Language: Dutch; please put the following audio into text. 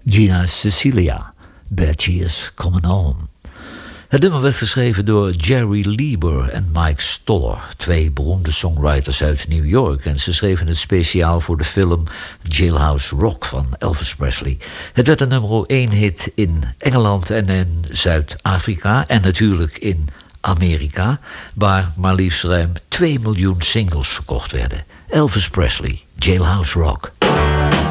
Gina Cecilia, Bad Years Coming Home. Het nummer werd geschreven door Jerry Lieber en Mike Stoller, twee beroemde songwriters uit New York. En ze schreven het speciaal voor de film Jailhouse Rock van Elvis Presley. Het werd een nummer 1 hit in Engeland en in Zuid-Afrika en natuurlijk in Amerika, waar maar liefst ruim 2 miljoen singles verkocht werden. Elvis Presley, Jailhouse Rock.